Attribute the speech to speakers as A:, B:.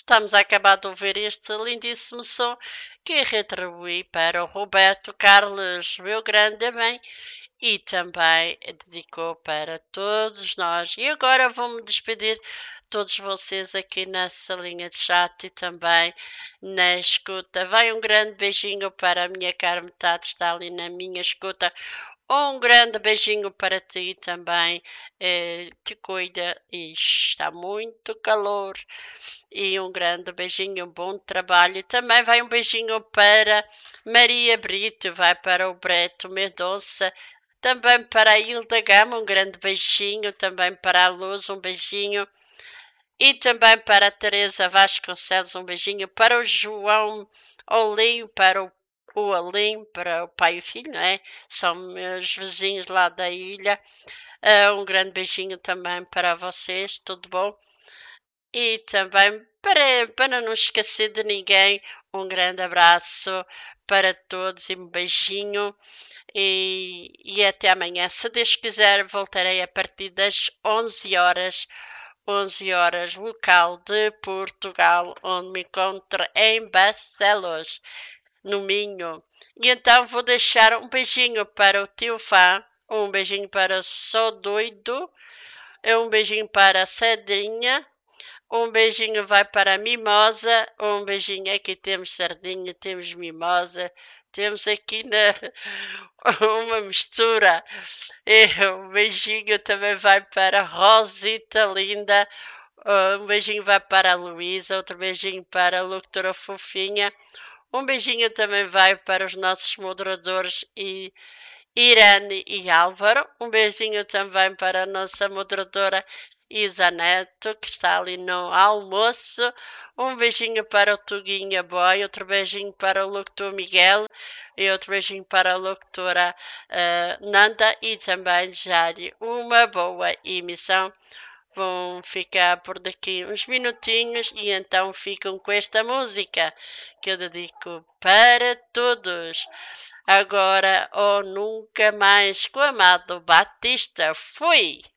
A: Estamos a acabar de ouvir este lindíssimo som que retribuí para o Roberto Carlos, meu grande bem, e também dedicou para todos nós. E agora vou-me despedir de todos vocês aqui nessa linha de chat e também na escuta. Vai um grande beijinho para a minha cara metade, está ali na minha escuta. Um grande beijinho para ti também. Te cuida e está muito calor. E um grande beijinho, um bom trabalho. E também vai um beijinho para Maria Brito, vai para o Breto Mendonça, também para a Hilda Gama, um grande beijinho, também para a Luz, um beijinho. E também para a Teresa Vasconcelos, um beijinho. Para o João Olim, para o Alim, para o pai e o filho, não é? São meus vizinhos lá da ilha. Um grande beijinho também para vocês, tudo bom? E também, para não esquecer de ninguém, um grande abraço para todos e um beijinho. E até amanhã. Se Deus quiser, voltarei a partir das 11 horas. 11 horas, local de Portugal, onde me encontro em Barcelos, no Minho. E então vou deixar um beijinho para o tio Fá, um beijinho para o Sou Doido, um beijinho para a Cedrinha, um beijinho vai para a Mimosa, um beijinho aqui temos Sardinha, temos Mimosa, temos aqui uma mistura. E um beijinho também vai para a Rosita linda, um beijinho vai para a Luísa, outro beijinho para a locutora fofinha, um beijinho também vai para os nossos moderadores e Irene e Álvaro, um beijinho também para a nossa moderadora Isa Neto, que está ali no almoço, um beijinho para o Tuguinha Boy, outro beijinho para o locutor Miguel e outro beijinho para a locutora Nanda e também Jário. Uma boa emissão. Vão ficar por daqui uns minutinhos e então ficam com esta música que eu dedico para todos. Agora ou nunca mais com Amado Batista. Fui!